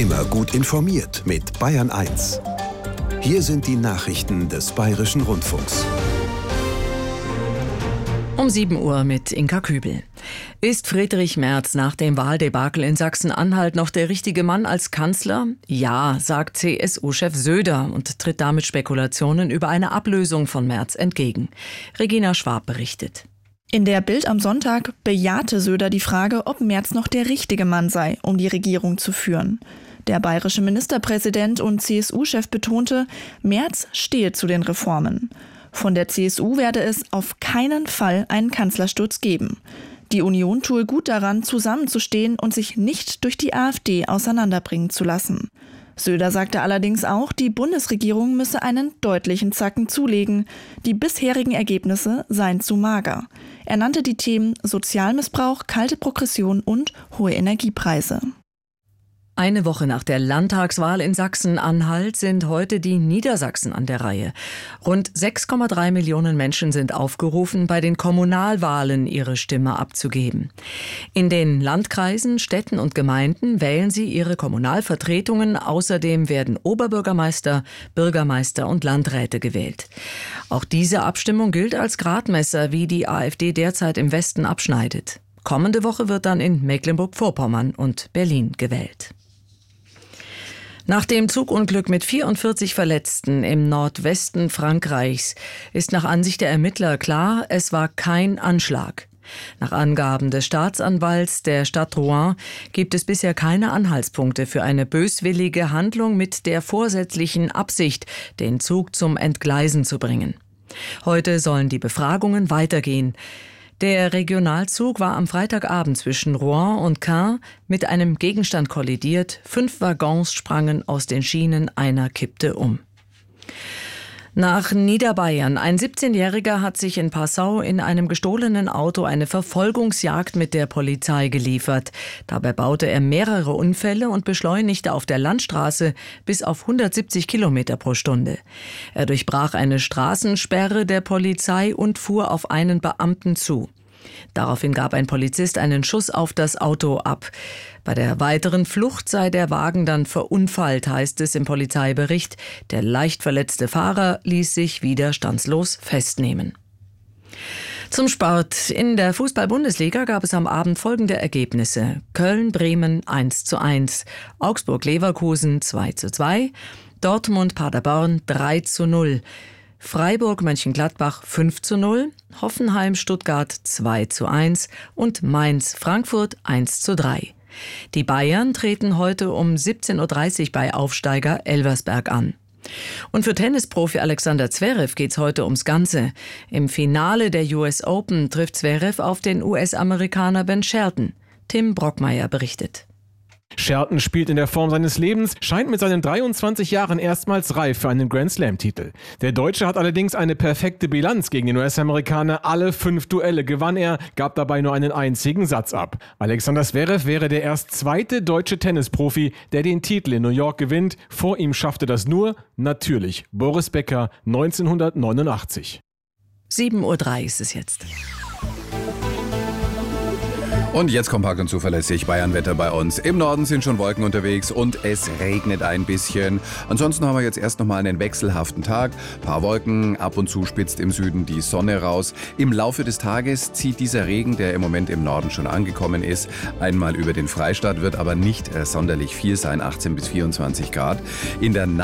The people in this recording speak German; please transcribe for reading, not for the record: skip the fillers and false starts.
Immer gut informiert mit Bayern 1. Hier sind die Nachrichten des Bayerischen Rundfunks. Um 7 Uhr mit Inka Kübel. Ist Friedrich Merz nach dem Wahldebakel in Sachsen-Anhalt noch der richtige Mann als Kanzler? Ja, sagt CSU-Chef Söder und tritt damit Spekulationen über eine Ablösung von Merz entgegen. Regina Schwab berichtet. In der Bild am Sonntag bejahte Söder die Frage, ob Merz noch der richtige Mann sei, um die Regierung zu führen. Der bayerische Ministerpräsident und CSU-Chef betonte, Merz stehe zu den Reformen. Von der CSU werde es auf keinen Fall einen Kanzlersturz geben. Die Union tue gut daran, zusammenzustehen und sich nicht durch die AfD auseinanderbringen zu lassen. Söder sagte allerdings auch, die Bundesregierung müsse einen deutlichen Zacken zulegen. Die bisherigen Ergebnisse seien zu mager. Er nannte die Themen Sozialmissbrauch, kalte Progression und hohe Energiepreise. Eine Woche nach der Landtagswahl in Sachsen-Anhalt sind heute die Niedersachsen an der Reihe. Rund 6,3 Millionen Menschen sind aufgerufen, bei den Kommunalwahlen ihre Stimme abzugeben. In den Landkreisen, Städten und Gemeinden wählen sie ihre Kommunalvertretungen. Außerdem werden Oberbürgermeister, Bürgermeister und Landräte gewählt. Auch diese Abstimmung gilt als Gradmesser, wie die AfD derzeit im Westen abschneidet. Kommende Woche wird dann in Mecklenburg-Vorpommern und Berlin gewählt. Nach dem Zugunglück mit 44 Verletzten im Nordwesten Frankreichs ist nach Ansicht der Ermittler klar, es war kein Anschlag. Nach Angaben des Staatsanwalts der Stadt Rouen gibt es bisher keine Anhaltspunkte für eine böswillige Handlung mit der vorsätzlichen Absicht, den Zug zum Entgleisen zu bringen. Heute sollen die Befragungen weitergehen. Der Regionalzug war am Freitagabend zwischen Rouen und Caen mit einem Gegenstand kollidiert. 5 Waggons sprangen aus den Schienen, einer kippte um. Nach Niederbayern. Ein 17-Jähriger hat sich in Passau in einem gestohlenen Auto eine Verfolgungsjagd mit der Polizei geliefert. Dabei baute er mehrere Unfälle und beschleunigte auf der Landstraße bis auf 170 Kilometer pro Stunde. Er durchbrach eine Straßensperre der Polizei und fuhr auf einen Beamten zu. Daraufhin gab ein Polizist einen Schuss auf das Auto ab. Bei der weiteren Flucht sei der Wagen dann verunfallt, heißt es im Polizeibericht. Der leicht verletzte Fahrer ließ sich widerstandslos festnehmen. Zum Sport. In der Fußball-Bundesliga gab es am Abend folgende Ergebnisse. Köln-Bremen 1:1, Augsburg-Leverkusen 2:2, Dortmund-Paderborn 3:0. Freiburg-Mönchengladbach 5:0, Hoffenheim-Stuttgart 2:1 und Mainz-Frankfurt 1:3. Die Bayern treten heute um 17:30 Uhr bei Aufsteiger Elversberg an. Und für Tennisprofi Alexander Zverev geht's heute ums Ganze. Im Finale der US Open trifft Zverev auf den US-Amerikaner Ben Shelton. Tim Brockmeier berichtet. Shelton spielt in der Form seines Lebens, scheint mit seinen 23 Jahren erstmals reif für einen Grand-Slam-Titel. Der Deutsche hat allerdings eine perfekte Bilanz gegen den US-Amerikaner. Alle 5 Duelle gewann er, gab dabei nur einen einzigen Satz ab. Alexander Zverev wäre der erst zweite deutsche Tennisprofi, der den Titel in New York gewinnt. Vor ihm schaffte das nur, natürlich, Boris Becker 1989. 7:03 Uhr ist es jetzt. Und jetzt kompakt und zuverlässig Bayernwetter bei uns. Im Norden sind schon Wolken unterwegs und es regnet ein bisschen. Ansonsten haben wir jetzt erst nochmal einen wechselhaften Tag. Ein paar Wolken, ab und zu spitzt im Süden die Sonne raus. Im Laufe des Tages zieht dieser Regen, der im Moment im Norden schon angekommen ist, einmal über den Freistaat, wird aber nicht sonderlich viel sein, 18 bis 24 Grad. In der